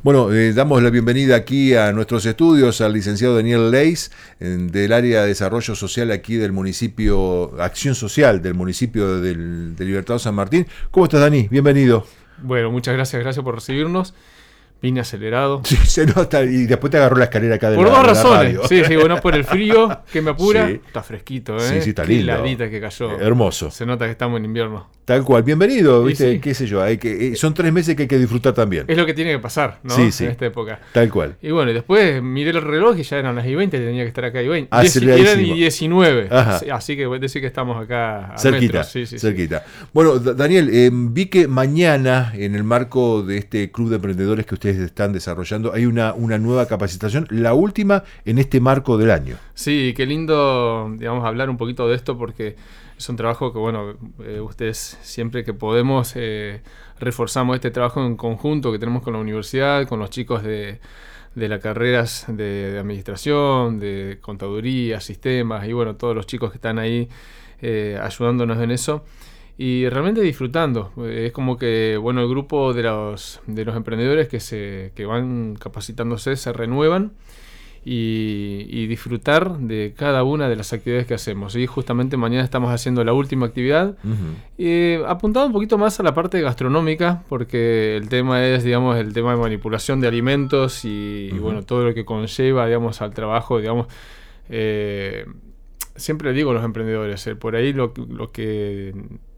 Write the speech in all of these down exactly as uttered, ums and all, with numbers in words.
Bueno, eh, damos la bienvenida aquí a nuestros estudios al licenciado Daniel Leis, en, del área de desarrollo social aquí del municipio, acción social del municipio del, de Libertador San Martín. ¿Cómo estás, Dani? Bienvenido. Bueno, muchas gracias, gracias por recibirnos. Vine acelerado. Sí, se nota, y después te agarró la escalera acá de por la dos de la razones. radio. Sí, sí, bueno, por el frío que me apura. Sí. Está fresquito, ¿eh? Sí, sí, está Qué lindo. heladita que cayó. Eh, hermoso. Se nota que estamos en invierno. Tal cual, bienvenido, Sí, ¿viste? sí. Qué sé yo, hay que, eh, son tres meses que hay que disfrutar también. Es lo que tiene que pasar, ¿no? Sí, sí. En esta época. Tal cual. Y bueno, y después miré el reloj y ya eran las y veinte, tenía que estar acá y veinte. Aceleradísimo. Eran y diecinueve. Ajá. Así, así que voy a decir que estamos acá a Cerquita, metros. Sí, sí, cerquita. Sí. Bueno, D- Daniel, eh, vi que mañana, en el marco de este club de emprendedores que ustedes están desarrollando, hay una, una nueva capacitación, la última en este marco del año. Sí, qué lindo, digamos, hablar un poquito de esto porque es un trabajo que, bueno, eh, ustedes siempre que podemos eh, reforzamos este trabajo en conjunto que tenemos con la universidad, con los chicos de, de las carreras de, de administración, de contaduría, sistemas y, bueno, todos los chicos que están ahí eh, ayudándonos en eso. Y realmente disfrutando. Es como que, bueno, el grupo de los, de los emprendedores que, se, que van capacitándose se renuevan y, y disfrutar de cada una de las actividades que hacemos. Y justamente mañana estamos haciendo la última actividad, uh-huh. eh, apuntado un poquito más a la parte gastronómica, porque el tema es, digamos, el tema de manipulación de alimentos y, uh-huh. y bueno, todo lo que conlleva, digamos, al trabajo, digamos... Eh, siempre digo a los emprendedores, eh, por ahí lo, lo que...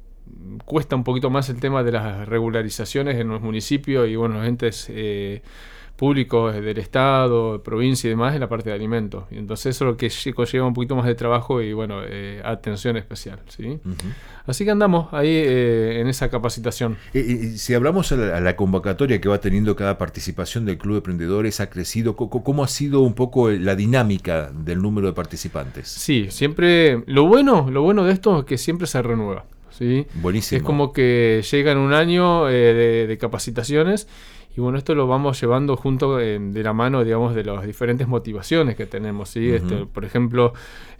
cuesta un poquito más el tema de las regularizaciones en los municipios y bueno, los entes eh, públicos del Estado, provincia y demás en la parte de alimentos. Y entonces eso es lo que lleva un poquito más de trabajo y bueno, eh, atención especial, ¿sí? Uh-huh. Así que andamos ahí eh, en esa capacitación. Eh, eh, si hablamos a la, a la convocatoria que va teniendo cada participación del Club de Emprendedores, ¿ha crecido? ¿Cómo, cómo ha sido un poco la dinámica del número de participantes? Sí, siempre, lo bueno, lo bueno de esto es que siempre se renueva. ¿Sí? Buenísimo. Es como que llegan un año eh, de, de capacitaciones y bueno, esto lo vamos llevando junto eh, de la mano, digamos, de las diferentes motivaciones que tenemos, ¿sí? Uh-huh. Este, por ejemplo,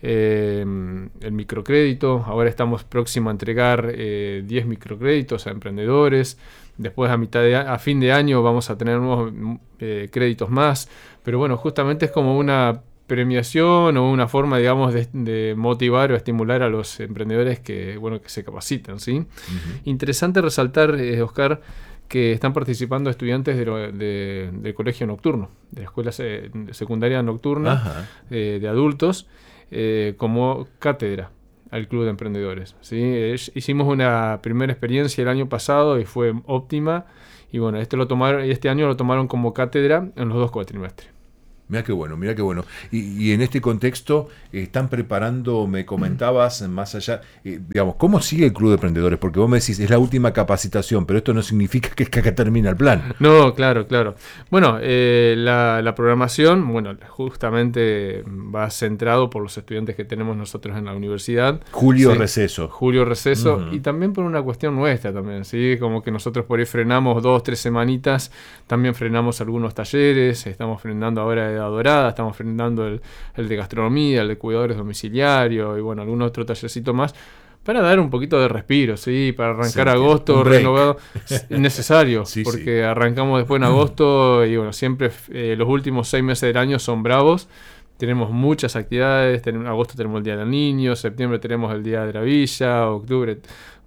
eh, el microcrédito, ahora estamos próximos a entregar eh, diez microcréditos a emprendedores, después a mitad de a fin de año vamos a tener nuevos eh, créditos más, pero bueno, justamente es como una premiación o una forma, digamos, de, de motivar o estimular a los emprendedores que, bueno, que se capacitan, ¿sí? Uh-huh. Interesante resaltar, eh, Oscar, que están participando estudiantes de lo, de, del colegio nocturno, de la escuela se, de secundaria nocturna, eh, de adultos, eh, como cátedra al Club de Emprendedores, ¿sí? Eh, hicimos una primera experiencia el año pasado y fue óptima, y bueno, este, lo tomaron, este año lo tomaron como cátedra en los dos cuatrimestres. Mira qué bueno, mira qué bueno. Y, y en este contexto eh, están preparando, me comentabas, más allá, eh, digamos, ¿cómo sigue el Club de Emprendedores? Porque vos me decís, es la última capacitación, pero esto no significa que, que acá termina el plan. No, claro, claro. Bueno, eh, la, la programación, bueno, justamente va centrado por los estudiantes que tenemos nosotros en la universidad. Julio ¿sí? receso. Julio receso, Uh-huh. y también por una cuestión nuestra también, ¿sí? Como que nosotros por ahí frenamos dos, tres semanitas, también frenamos algunos talleres, estamos frenando ahora de Dorada, estamos frenando el, el de gastronomía, el de cuidadores domiciliarios y bueno, algún otro tallercito más para dar un poquito de respiro, sí, para arrancar sí, agosto renovado, necesario, sí, porque sí. arrancamos después en agosto y bueno, siempre eh, los últimos seis meses del año son bravos. Tenemos muchas actividades, en agosto tenemos el Día del Niño, septiembre tenemos el Día de la Villa, octubre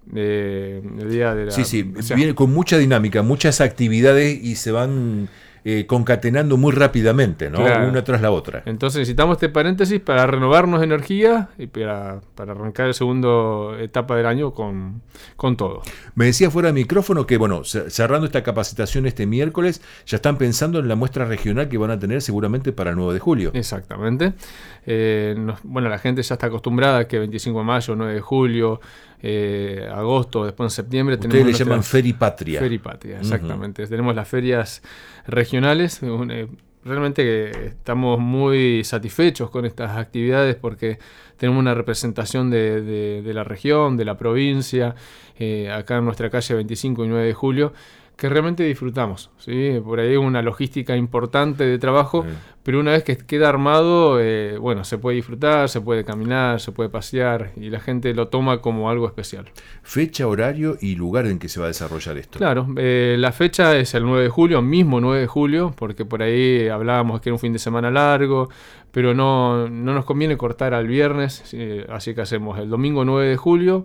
eh, el Día de la... Sí, sí, o sea, viene con mucha dinámica, muchas actividades y se van... Eh, concatenando muy rápidamente, ¿no? Claro. Una tras la otra. Entonces necesitamos este paréntesis para renovarnos energía y para, para arrancar la segunda etapa del año con, con todo. Me decía fuera de micrófono que, bueno, cerrando esta capacitación este miércoles, ya están pensando en la muestra regional que van a tener seguramente para el nueve de julio. Exactamente. Eh, nos, bueno, la gente ya está acostumbrada a que veinticinco de mayo, nueve de julio, eh, agosto, después en septiembre... Ustedes tenemos le llaman Feripatria. Feripatria, exactamente. Uh-huh. Tenemos las ferias regionales. Eh, realmente estamos muy satisfechos con estas actividades porque tenemos una representación de, de, de la región, de la provincia, eh, acá en nuestra calle veinticinco y nueve de julio, que realmente disfrutamos, ¿sí? Por ahí es una logística importante de trabajo, sí. Pero una vez que queda armado, eh, bueno, se puede disfrutar, se puede caminar, se puede pasear y la gente lo toma como algo especial. Fecha, horario y lugar en que se va a desarrollar esto. Claro, eh, la fecha es el nueve de julio, mismo nueve de julio, porque por ahí hablábamos que era un fin de semana largo, pero no, no nos conviene cortar al viernes, eh, así que hacemos el domingo nueve de julio.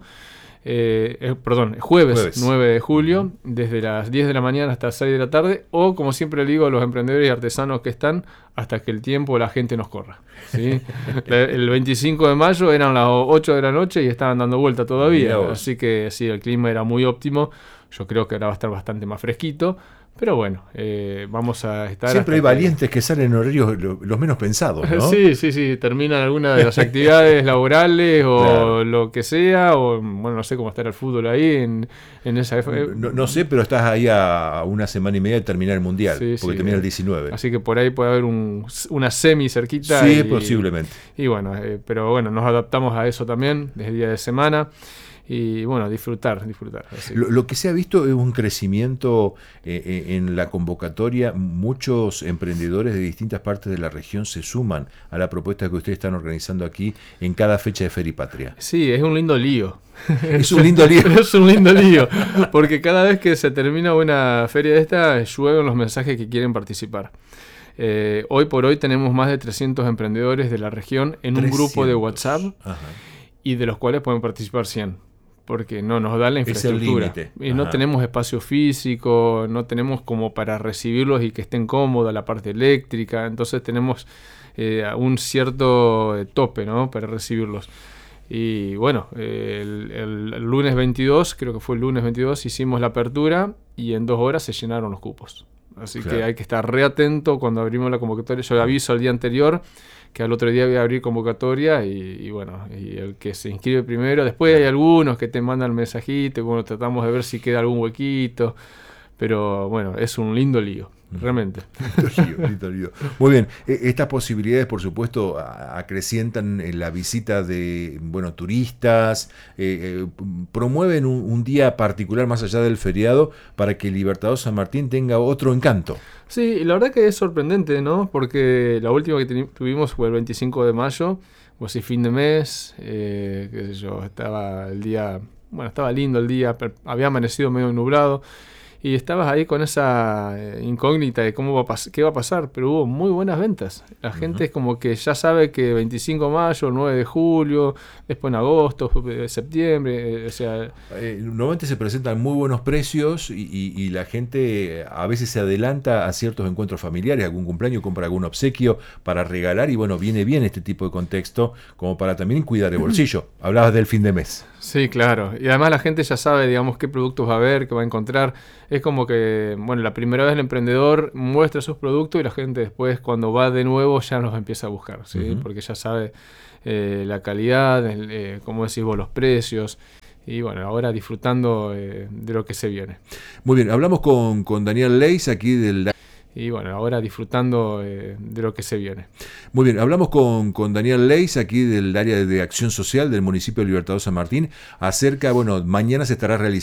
Eh, eh, perdón, jueves, jueves nueve de julio, desde las diez de la mañana hasta las seis de la tarde, o como siempre digo a los emprendedores y artesanos que están, hasta que el tiempo la gente nos corra, ¿sí? El veinticinco de mayo eran las ocho de la noche y estaban dando vuelta todavía, así que sí, el clima era muy óptimo. Yo creo que ahora va a estar bastante más fresquito, pero bueno, eh, vamos a estar... Siempre hay valientes que... que salen en horarios lo, los menos pensados, ¿no? Sí, sí, sí, terminan alguna de las actividades laborales o claro. Lo que sea, o bueno, no sé cómo estará el fútbol ahí en, en esa... No, no sé, pero estás ahí a una semana y media de terminar el Mundial, sí, porque sí, termina el diecinueve. Así que por ahí puede haber un, una semi cerquita. Sí, y, posiblemente. Y bueno, eh, pero bueno, nos adaptamos a eso también, desde día de semana. Y bueno, disfrutar, disfrutar. Lo, lo que se ha visto es un crecimiento eh, en la convocatoria. Muchos emprendedores de distintas partes de la región se suman a la propuesta que ustedes están organizando aquí en cada fecha de Feripatria. Sí, es un lindo lío. Es un lindo lío. Es un lindo lío, porque cada vez que se termina una feria de esta, llueven los mensajes que quieren participar. Eh, hoy por hoy tenemos más de trescientos emprendedores de la región en un grupo de WhatsApp. Ajá. Y de los cuales pueden participar cien. Porque no nos da la infraestructura. Y no tenemos espacio físico, no tenemos como para recibirlos y que estén cómodos, la parte eléctrica. Entonces tenemos eh, un cierto tope, ¿no? Para recibirlos. Y bueno, eh, el, el, el lunes veintidós, creo que fue el lunes veintidós, hicimos la apertura y en dos horas se llenaron los cupos. Así claro. que hay que estar re atento cuando abrimos la convocatoria. Yo aviso al día anterior que al otro día voy a abrir convocatoria y, y bueno, y el que se inscribe primero. Después hay algunos que te mandan mensajito y bueno, tratamos de ver si queda algún huequito. Pero bueno, es un lindo lío, realmente. Lindo lío, lindo lío. Muy bien, estas posibilidades por supuesto acrecientan la visita de bueno turistas, eh, eh, promueven un, un día particular más allá del feriado para que el Libertador San Martín tenga otro encanto. Sí, y la verdad que es sorprendente, ¿no? Porque la última que tuvimos fue el veinticinco de mayo, o así fin de mes, eh, qué sé yo, estaba el día, bueno, estaba lindo el día, había amanecido medio nublado. Y estabas ahí con esa incógnita de cómo va a pas- qué va a pasar, pero hubo muy buenas ventas. La gente uh-huh. es como que ya sabe que veinticinco de mayo, nueve de julio, después en agosto, septiembre, o sea... Eh, normalmente se presentan muy buenos precios y, y, y la gente a veces se adelanta a ciertos encuentros familiares, algún cumpleaños, compra algún obsequio para regalar y bueno, viene bien este tipo de contexto como para también cuidar el bolsillo. Hablabas del fin de mes. Sí, claro. Y además la gente ya sabe, digamos, qué productos va a haber, qué va a encontrar. Es como que, bueno, la primera vez el emprendedor muestra sus productos y la gente después, cuando va de nuevo, ya los empieza a buscar, ¿sí? Uh-huh. Porque ya sabe eh, la calidad, el, eh, como decís vos, los precios. Y bueno, ahora disfrutando eh, de lo que se viene. Muy bien, hablamos con, con Daniel Leis aquí del... Y bueno, ahora disfrutando eh, de lo que se viene. Muy bien, hablamos con, con Daniel Leis, aquí del área de acción social del municipio de Libertador San Martín, acerca, bueno, mañana se estará realizando